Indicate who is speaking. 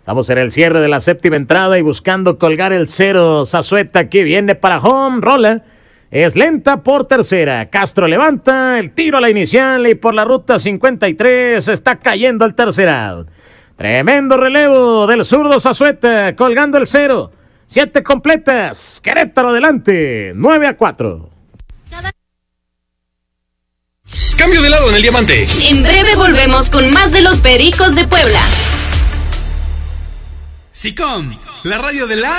Speaker 1: Estamos en el cierre de la séptima entrada y buscando colgar el cero. Zazueta aquí viene para home, rola. Es lenta por tercera. Castro levanta el tiro a la inicial y por la ruta 53 está cayendo el tercer out. Tremendo relevo del zurdo Zazueta colgando el cero. 7 completas. Querétaro adelante. 9-4.
Speaker 2: Cambio de lado en el diamante.
Speaker 3: En breve volvemos con más de los Pericos de Puebla.
Speaker 2: SICOM, la radio de las